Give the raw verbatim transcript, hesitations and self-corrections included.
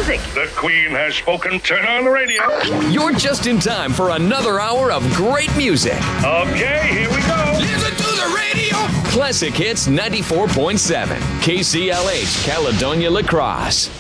music. The Queen has spoken. Turn on the radio. You're just in time for another hour of great music. Okay, here we go. Listen to the radio. Classic Hits ninety-four point seven. K C L H, Caledonia La Crosse.